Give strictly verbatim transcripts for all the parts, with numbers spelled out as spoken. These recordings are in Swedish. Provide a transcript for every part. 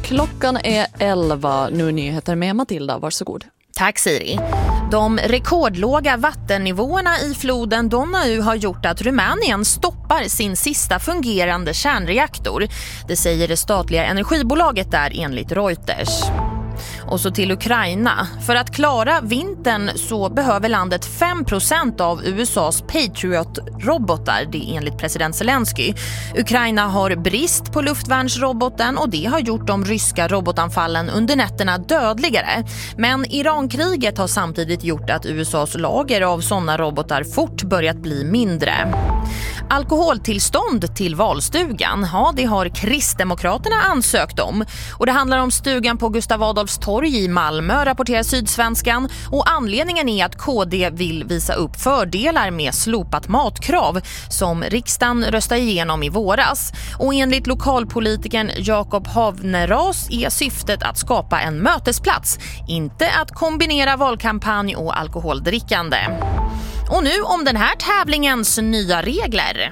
Klockan är elva, nu nyheter med Matilda, varsågod. Tack Siri. De rekordlåga vattennivåerna i floden Donau har gjort att Rumänien stoppar sin sista fungerande kärnreaktor. Det säger det statliga energibolaget där enligt Reuters. Och så till Ukraina. För att klara vintern så behöver landet fem procent av U S A:s Patriot-robotar, det är enligt president Zelensky. Ukraina har brist på luftvärnsroboten och det har gjort de ryska robotanfallen under nätterna dödligare. Men Irankriget har samtidigt gjort att U S A:s lager av sådana robotar fort börjat bli mindre. Alkoholtillstånd till valstugan, ja det har Kristdemokraterna ansökt om. Och det handlar om stugan på Gustav Adolfs torg i Malmö, rapporterar Sydsvenskan. Och anledningen är att K D vill visa upp fördelar med slopat matkrav som riksdagen röstade igenom i våras. Och enligt lokalpolitikern Jakob Havneras är syftet att skapa en mötesplats, inte att kombinera valkampanj och alkoholdrickande. Och nu om den här tävlingens nya regler.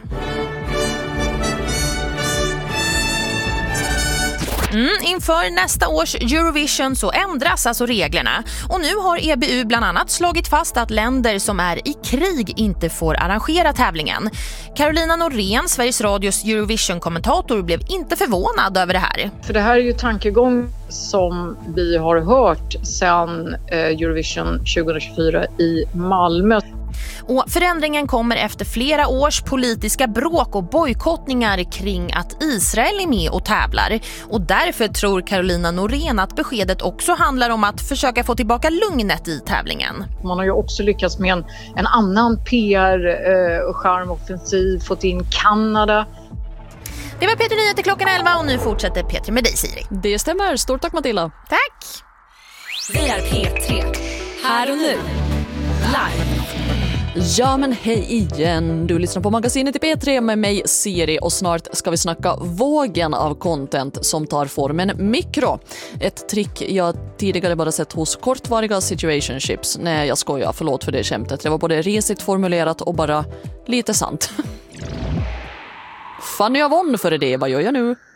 Mm, inför nästa års Eurovision så ändras alltså reglerna. Och nu har E B U bland annat slagit fast att länder som är i krig inte får arrangera tävlingen. Carolina Norén, Sveriges Radios Eurovision-kommentator, blev inte förvånad över det här. För det här är ju tankegång som vi har hört sedan Eurovision tjugohundratjugofyra i Malmö. Och förändringen kommer efter flera års politiska bråk och bojkottningar kring att Israel är med och tävlar. Och därför tror Carolina Norén att beskedet också handlar om att försöka få tillbaka lugnet i tävlingen. Man har ju också lyckats med en, en annan P R-charmoffensiv, eh, fått in Kanada. Det var P tre Nyheter klockan elva och nu fortsätter P tre med dig, Siri. Det stämmer, stort tack Matilda. Tack! Vi är P tre, här och nu, live. Ja men hej igen, du lyssnar på magasinet i P tre med mig Siri och snart ska vi snacka vågen av content som tar formen mikro. Ett trick jag tidigare bara sett hos kortvariga situationships. Nej jag skojar, förlåt för det skämtet. Det var både risigt formulerat och bara lite sant. Fanny av on för det, vad gör jag nu?